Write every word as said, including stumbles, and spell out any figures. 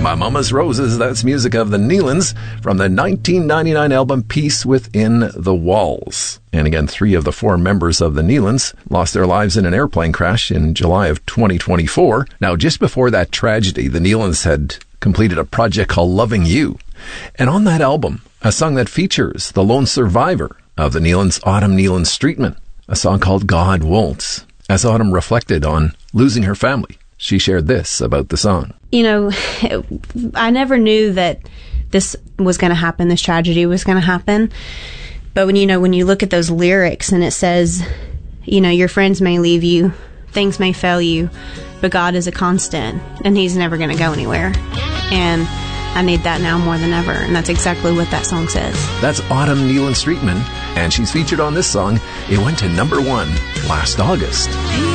My Mama's Roses, that's music of the Neelands from the nineteen ninety-nine album Peace Within the Walls. And again, three of the four members of the Neelands lost their lives in an airplane crash in July of twenty twenty-four. Now, just before that tragedy, the Neelands had completed a project called Loving You. And on that album, a song that features the lone survivor of the Neelands, Autumn Neeland Streetman, a song called God Won't. As Autumn reflected on losing her family, she shared this about the song. You know, I never knew that this was going to happen, this tragedy was going to happen. But when, you know, when you look at those lyrics and it says, you know, your friends may leave you, things may fail you, but God is a constant and he's never going to go anywhere. And I need that now more than ever. And that's exactly what that song says. That's Autumn Neeland Streetman, and she's featured on this song. It went to number one last August.